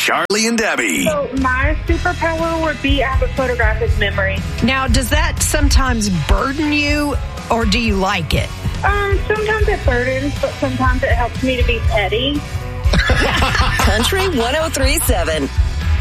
Charlie and Debbie. So my superpower would be I have a photographic memory. Now, does that sometimes burden you, or do you like it? Sometimes it burdens, but sometimes it helps me to be petty. Country 103.7.